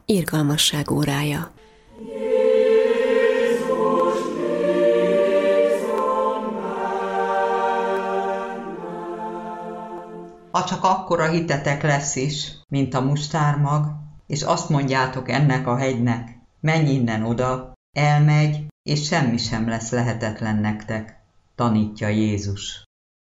Irgalmasság órája. Ha csak akkora hitetek lesz is, mint a mustármag, és azt mondjátok ennek a hegynek, menj innen oda, elmegy, és semmi sem lesz lehetetlen nektek, tanítja Jézus.